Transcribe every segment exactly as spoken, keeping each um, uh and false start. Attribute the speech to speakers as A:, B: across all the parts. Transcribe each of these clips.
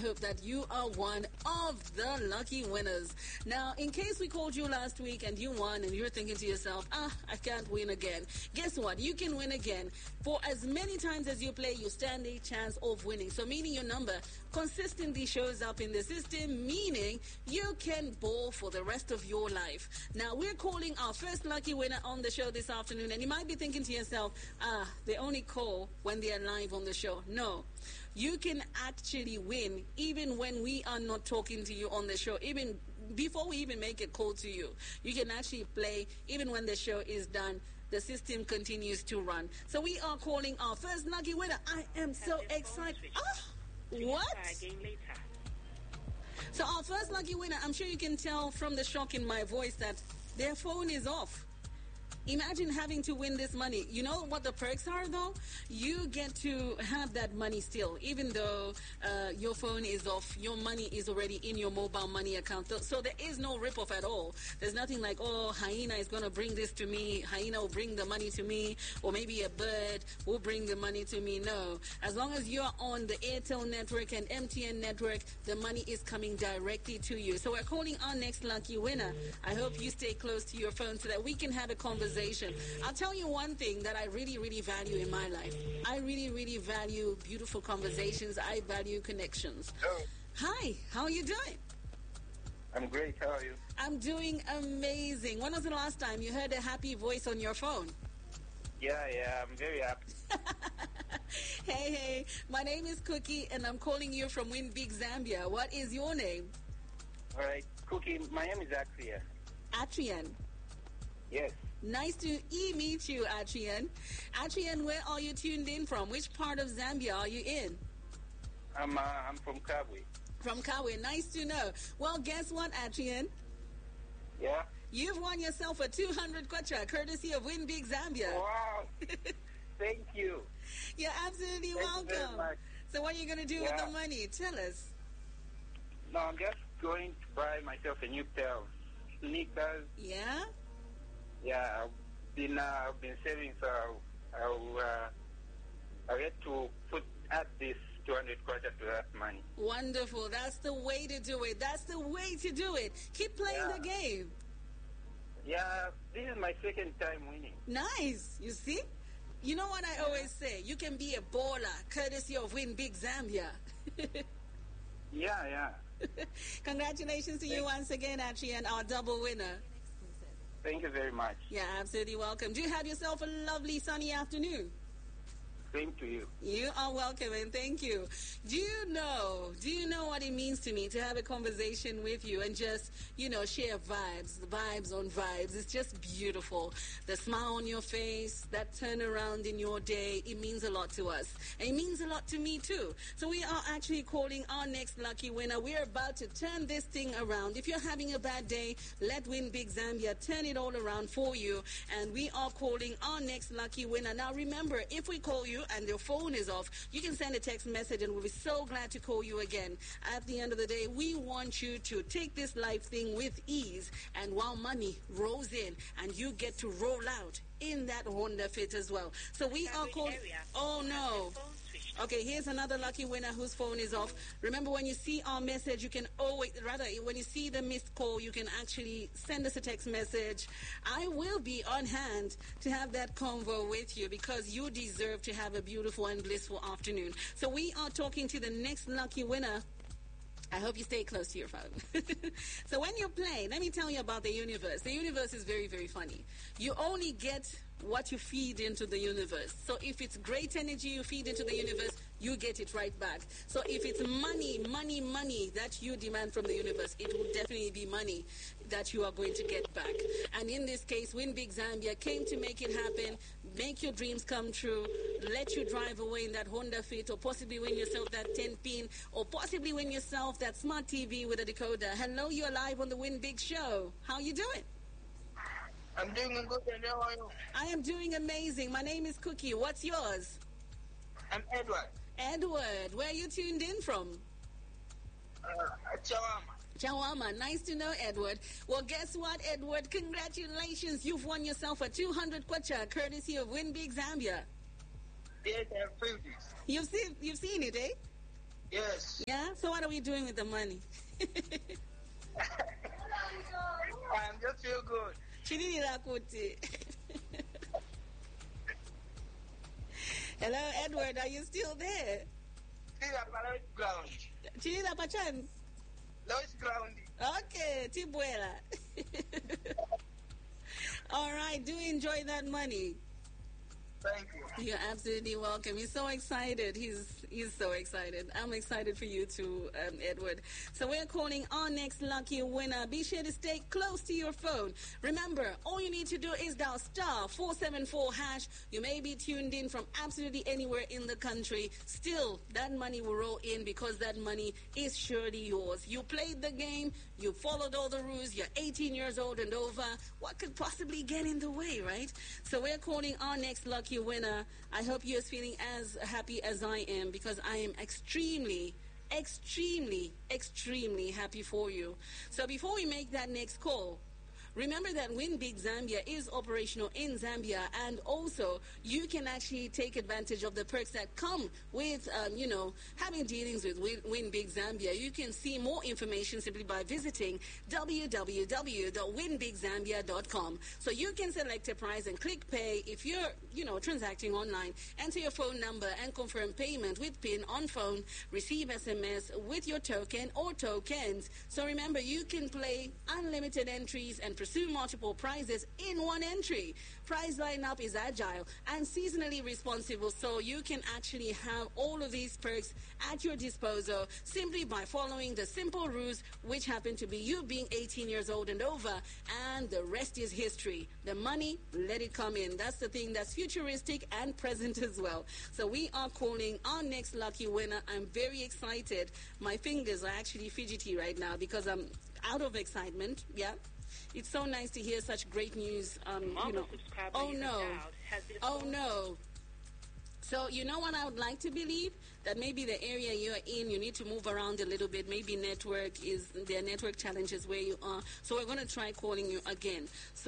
A: Hope that you are one of the lucky winners. Now, in case we called you last week and you won and you're thinking to yourself, ah, I can't win again. Guess what? You can win again. For as many times as you play, you stand a chance of winning. So meaning your number consistently shows up in the system, meaning you can bowl for the rest of your life. Now, we're calling our first lucky winner on the show this afternoon, and you might be thinking to yourself, ah, they only call when they're live on the show. No. You can actually win even when we are not talking to you on the show, even before we even make a call to you. You can actually play even when the show is done. The system continues to run. So we are calling our first lucky winner. I am so excited. Ah, what? So our first lucky winner, I'm sure you can tell from the shock in my voice that their phone is off. Imagine having to win this money. You know what the perks are, though? You get to have that money still, even though uh, your phone is off. Your money is already in your mobile money account. So there is no rip-off at all. There's nothing like, oh, Hyena is going to bring this to me. Hyena will bring the money to me. Or maybe a bird will bring the money to me. No. As long as you're on the Airtel network and M T N network, the money is coming directly to you. So we're calling our next lucky winner. I hope you stay close to your phone so that we can have a conversation. I'll tell you one thing that I really, really value in my life. I really, really value beautiful conversations. I value connections.
B: Hello.
A: Hi, how are you doing?
B: I'm great. How are you?
A: I'm doing amazing. When was the last time you heard a happy voice on your phone?
B: Yeah, yeah, I'm very happy.
A: Hey, hey, my name is Cookie and I'm calling you from Win Big Zambia. What is your name?
B: All right, Cookie, my name is Atrian.
A: Atrian.
B: Yes.
A: Nice to e-meet you, Atrian. Atrian, where are you tuned in from? Which part of Zambia are you in?
B: I'm uh, I'm from Kabwe.
A: From Kabwe. Nice to know. Well, guess what, Atrian?
B: Yeah?
A: You've won yourself a two hundred kwacha, courtesy of Win Big Zambia.
B: Wow. Thank you.
A: You're absolutely
B: Thank
A: welcome.
B: you very much.
A: So what are you going to do
B: Yeah.
A: with the money? Tell us.
B: No, I'm just going to buy myself a new pair of sneakers.
A: Yeah?
B: Yeah, I've been, uh, I've been saving, so I'll, I'll, uh, I'll get to put add this two hundred kwacha to that money.
A: Wonderful. That's the way to do it. That's the way to do it. Keep playing
B: Yeah.
A: the game.
B: Yeah, this is my second time winning.
A: Nice. You see? You know what I always say? You can be a baller, courtesy of Win Big Zambia.
B: Yeah, yeah.
A: Congratulations to you once again, Atrian, our double winner.
B: Thank you very much.
A: Yeah, absolutely welcome. Do have yourself a lovely sunny afternoon.
B: Same to you.
A: You are welcome and thank you. Do you know, do you know what it means to me to have a conversation with you and just, you know, share vibes, vibes on vibes? It's just beautiful. The smile on your face, that turnaround in your day, it means a lot to us. And it means a lot to me too. So we are actually calling our next lucky winner. We're about to turn this thing around. If you're having a bad day, let Win Big Zambia turn it all around for you. And we are calling our next lucky winner. Now remember, if we call you and your phone is off, you can send a text message and we'll be so glad to call you again. At the end of the day, we want you to take this life thing with ease, and while money rolls in and you get to roll out in that Honda Fit as well. So we are calling. Oh no. Okay, here's another lucky winner whose phone is off. Remember, when you see our message, you can always, rather, when you see the missed call, you can actually send us a text message. I will be on hand to have that convo with you because you deserve to have a beautiful and blissful afternoon. So we are talking to the next lucky winner. I hope you stay close to your phone. So when you play, let me tell you about the universe. The universe is very, very funny. You only get what you feed into the universe. So if it's great energy you feed into the universe, you get it right back. So if it's money, money, money that you demand from the universe, it will definitely be money that you are going to get back. And in this case, Win Big Zambia came to make it happen, make your dreams come true, let you drive away in that Honda Fit, or possibly win yourself that ten pin, or possibly win yourself that smart T V with a decoder. Hello, you're live on the Win Big show. How you doing?
C: I'm doing good, and how are you?
A: I am doing amazing. My name is Cookie. What's yours?
C: I'm Edward.
A: Edward, where are you tuned in from?
C: Uh, Chawama.
A: Chawama, nice to know, Edward. Well, guess what, Edward? Congratulations. You've won yourself a two hundred kwacha, courtesy of Win Big Zambia.
C: Yes, I have filled this.
A: You've seen, you've seen it, eh?
C: Yes.
A: Yeah? So what are we doing with the money?
C: I am just feel good.
A: Chilila kuti. Hello, Edward. Are you still there?
C: Still at my lowest ground.
A: Chilila pachan.
C: Lowest ground.
A: Okay, Tibuela. All right. Do enjoy that money.
C: Thank you.
A: You're absolutely welcome. He's so excited. He's he's so excited. I'm excited for you too, um, Edward. So we're calling our next lucky winner. Be sure to stay close to your phone. Remember, all you need to do is dial star four seven four hash. You may be tuned in from absolutely anywhere in the country. Still, that money will roll in because that money is surely yours. You played the game. You followed all the rules. You're eighteen years old and over. What could possibly get in the way, right? So we're calling our next lucky winner. I hope you're feeling as happy as I am because I am extremely, extremely, extremely happy for you. So before we make that next call, remember that Win Big Zambia is operational in Zambia, and also you can actually take advantage of the perks that come with, um, you know, having dealings with Win, Win Big Zambia. You can see more information simply by visiting w w w dot win big zambia dot com. So you can select a price and click pay if you're, you know, transacting online. Enter your phone number and confirm payment with PIN on phone. Receive S M S with your token or tokens. So remember, you can play unlimited entries and pursue multiple prizes in one entry. Prize lineup is agile and seasonally responsible, so you can actually have all of these perks at your disposal simply by following the simple rules, which happen to be you being eighteen years old and over, and the rest is history. The money, let it come in. That's the thing that's futuristic and present as well. So we are calling our next lucky winner. I'm very excited. My fingers are actually fidgety right now because I'm out of excitement. Yeah. It's so nice to hear such great news. Um, you know. Oh no. Oh no. So you know what I would like to believe? That maybe the area you're in, you need to move around a little bit. Maybe network is, there are network challenges where you are. So we're going to try calling you again.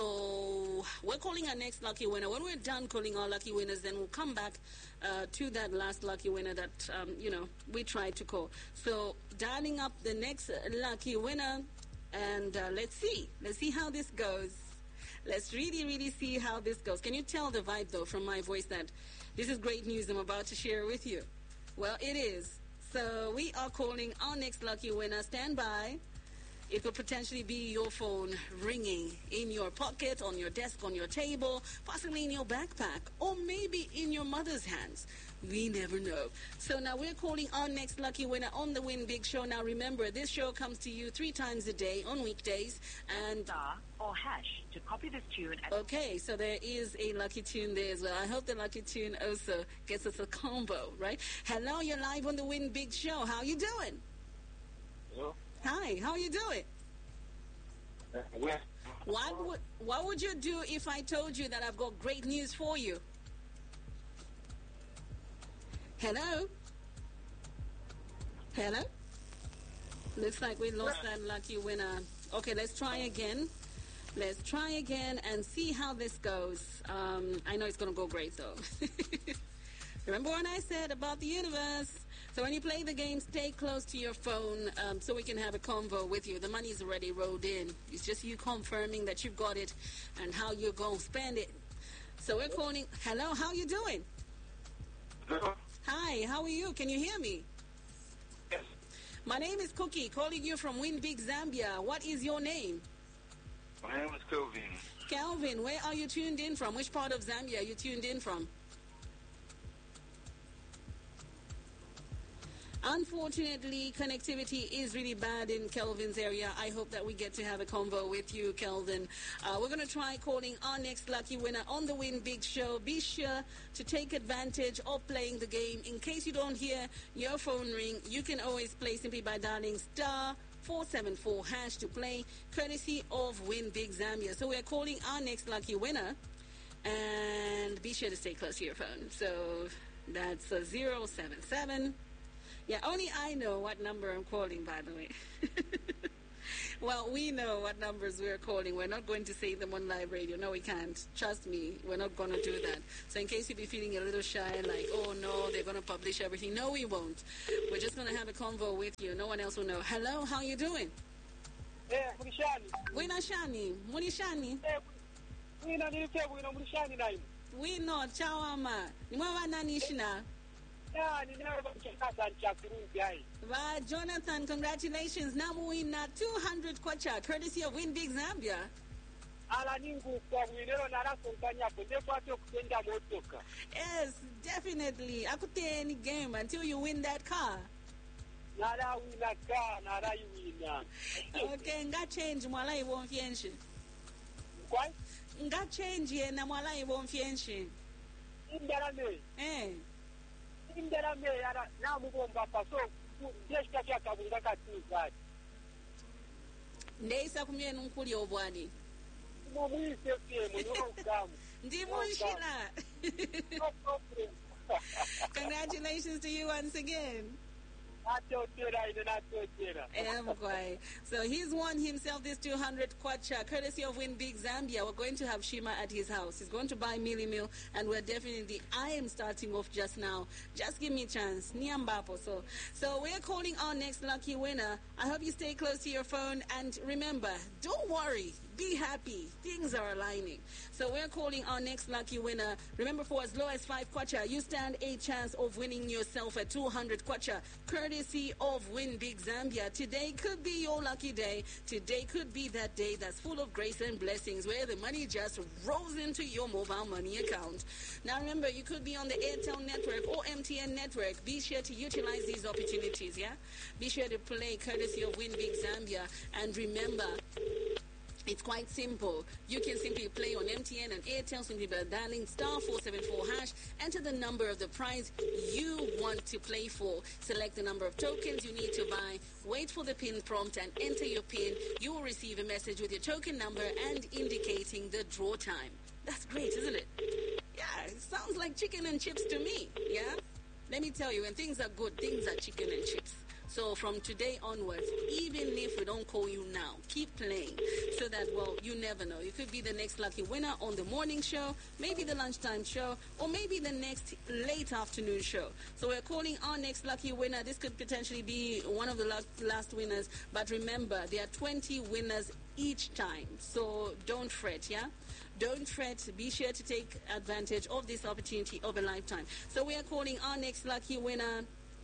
A: So we're calling our next lucky winner. When we're done calling our lucky winners, then we'll come back uh, to that last lucky winner that, um, you know, we tried to call. So dialing up the next lucky winner. And uh, let's see. Let's see how this goes. Let's really, really see how this goes. Can you tell the vibe, though, from my voice that this is great news I'm about to share with you? Well, it is. So we are calling our next lucky winner. Stand by. It could potentially be your phone ringing in your pocket, on your desk, on your table, possibly in your backpack, or maybe in your mother's hands. We never know. So now we're calling our next lucky winner on the Win Big Show. Now remember, this show comes to you three times a day on weekdays. And
D: star or hash to copy this tune.
A: Okay, so there is a lucky tune there as well. I hope the lucky tune also gets us a combo, right? Hello, you're live on the Win Big Show. How you doing?
B: Hello?
A: Hi, how you doing?
B: Uh, where?
A: What would, what would you do if I told you that I've got great news for you? Hello? Hello? Looks like we lost that lucky winner. Okay, let's try again. Let's try again and see how this goes. Um, I know it's going to go great, though. Remember what I said about the universe? So when you play the game, stay close to your phone um, so we can have a convo with you. The money's already rolled in. It's just you confirming that you've got it and how you're going to spend it. So we're calling. Hello, how you doing?
B: Hello?
A: Hi, how are you? Can you hear me?
B: Yes.
A: My name is Cookie, calling you from Win Big Zambia. What is your name?
B: My name is Kelvin.
A: Calvin, where are you tuned in from? Which part of Zambia are you tuned in from? Unfortunately, connectivity is really bad in Kelvin's area. I hope that we get to have a convo with you, Kelvin. Uh, we're going to try calling our next lucky winner on the Win Big Show. Be sure to take advantage of playing the game. In case you don't hear your phone ring, you can always play simply by dialing star four seven four hash to play, courtesy of Win Big Zambia. So we're calling our next lucky winner. And be sure to stay close to your phone. So that's uh, zero seven seven. Yeah, only I know what number I'm calling, by the way. Well, we know what numbers we're calling. We're not going to say them on live radio. No, we can't. Trust me, we're not going to do that. So in case you be feeling a little shy, like, oh no, they're going to publish everything. No, we won't. We're just going to have a convo with you. No one else will know. Hello, how you doing?
C: Eh, Mulishani.
A: Wina Shani. Muni Shani.
C: Eh, Wina nilite wina Mulishani na inu.
A: We know. Chawama. Nimwa nani shina?
C: Ya, ninawe bakikasa nchakurunzi hai.
A: Ba, Jonathan, congratulations. Now we win two hundred kwacha, courtesy of Win Big Zambia.
C: Ala ningu kwa mwinero naraso mtanya kundefu ato kutenda motoka.
A: Yes, definitely. Akute any game until you win that car.
C: Nara wina ka, nara wina.
A: Okay, nga change mwala iwo mfienshi.
C: Kwa?
A: Nga change ye na mwala iwo mfienshi.
C: Indara me.
A: Eh.
C: Indara me yara na mubomba paso. Ndeshika kia kabunga katiza.
A: Ndeisa kumye nunkuli obwani.
C: Mumwise fie mwenye ukamu.
A: Ndi mushila.
C: No problem.
A: Congratulations to you once again. So he's won himself this two hundred kwacha, courtesy of Win Big Zambia. We're going to have Shima at his house. He's going to buy Millie Meal, and we're definitely, I am starting off just now. Just give me a chance. Niambapo. So, so we're calling our next lucky winner. I hope you stay close to your phone, and remember, don't worry. Be happy. Things are aligning. So we're calling our next lucky winner. Remember, for as low as five kwacha, you stand a chance of winning yourself a two hundred kwacha, courtesy of Win Big Zambia. Today could be your lucky day. Today could be that day that's full of grace and blessings, where the money just rolls into your mobile money account. Now remember, you could be on the Airtel network or M T N network. Be sure to utilize these opportunities, yeah? Be sure to play courtesy of Win Big Zambia. And remember, it's quite simple. You can simply play on M T N and Airtel simply by dialing star four seven four hash. Enter the number of the prize you want to play for. Select the number of tokens you need to buy. Wait for the PIN prompt and enter your PIN. You will receive a message with your token number and indicating the draw time. That's great, isn't it? Yeah, it sounds like chicken and chips to me. Yeah? Let me tell you, when things are good, things are chicken and chips. So from today onwards, even if we don't call you now, keep playing so that, well, you never know. You could be the next lucky winner on the morning show, maybe the lunchtime show, or maybe the next late afternoon show. So we're calling our next lucky winner. This could potentially be one of the last, last winners. But remember, there are twenty winners each time. So don't fret, yeah? Don't fret. Be sure to take advantage of this opportunity of a lifetime. So we are calling our next lucky winner.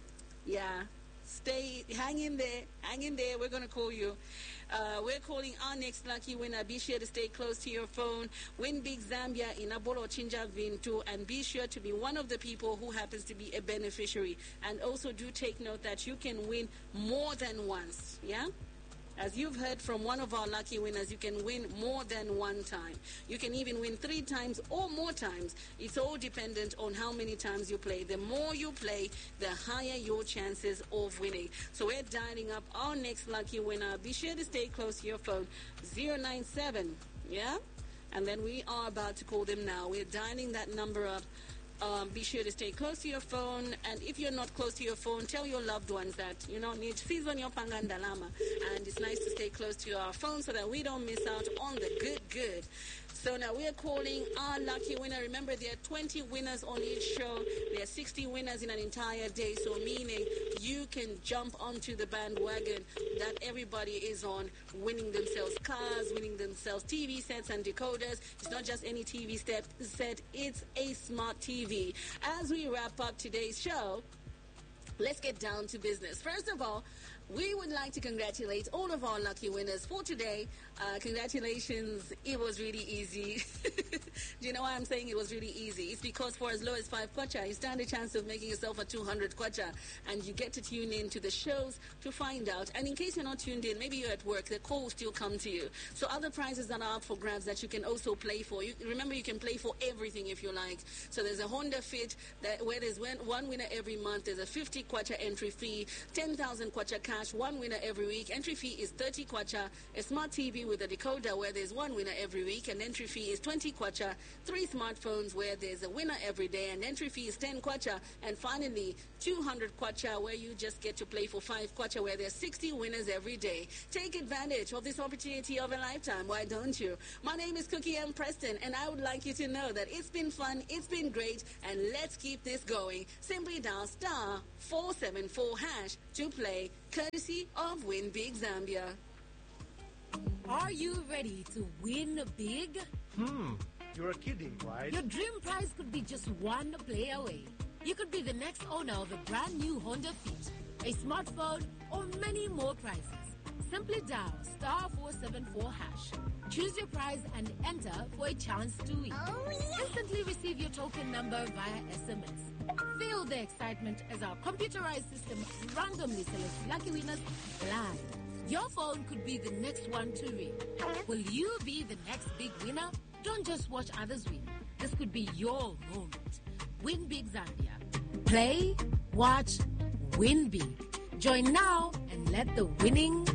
A: Yeah. Stay, hang in there, hang in there. We're going to call you. Uh, we're calling our next lucky winner. Be sure to stay close to your phone. Win Big Zambia in Abolo Chinja Vintu, and be sure to be one of the people who happens to be a beneficiary. And also do take note that you can win more than once. Yeah? As you've heard from one of our lucky winners, you can win more than one time. You can even win three times or more times. It's all dependent on how many times you play. The more you play, the higher your chances of winning. So we're dialing up our next lucky winner. Be sure to stay close to your phone. zero nine seven, yeah? And then we are about to call them now. We're dialing that number up. Um, be sure to stay close to your phone, and if you're not close to your phone, tell your loved ones that, you know, need season your pangandalama, and it's nice to stay close to our phone so that we don't miss out on the good good. So now we are calling our lucky winner. Remember, there are twenty winners on each show. There are sixty winners in an entire day. So meaning you can jump onto the bandwagon that everybody is on, winning themselves cars, winning themselves T V sets and decoders. It's not just any T V set, set it's a smart T V. As we wrap up today's show, let's get down to business. First of all, we would like to congratulate all of our lucky winners for today. Uh, congratulations. It was really easy. Do you know why I'm saying it was really easy? It's because for as low as five kwacha, you stand a chance of making yourself a two hundred kwacha, and you get to tune in to the shows to find out. And in case you're not tuned in, maybe you're at work, the call will still come to you. So other prizes that are up for grabs that you can also play for. You, remember, you can play for everything if you like. So there's a Honda Fit that where there's one winner every month. There's a fifty kwacha entry fee, ten thousand kwacha cash hash, one winner every week. Entry fee is thirty kwacha. A smart T V with a decoder where there's one winner every week, and entry fee is twenty kwacha. Three smartphones where there's a winner every day, and entry fee is ten kwacha. And finally, two hundred kwacha where you just get to play for five kwacha where there's sixty winners every day. Take advantage of this opportunity of a lifetime. Why don't you? My name is Cookie M. Preston, and I would like you to know that it's been fun, it's been great, and let's keep this going. Simply dial star four seven four hash to play, courtesy of Win Big Zambia.
E: Are you ready to win big?
F: Hmm, you're kidding, right?
E: Your dream prize could be just one play away. You could be the next owner of a brand new Honda Fit, a smartphone, or many more prizes. Simply dial star four seven four hash. Choose your prize and enter for a chance to win.
G: Oh, yeah.
E: Instantly receive your token number via S M S. Feel the excitement as our computerized system randomly selects lucky winners live. Your phone could be the next one to ring. Will you be the next big winner? Don't just watch others win. This could be your moment. Win Big Zambia. Play, watch, win big. Join now and let the winning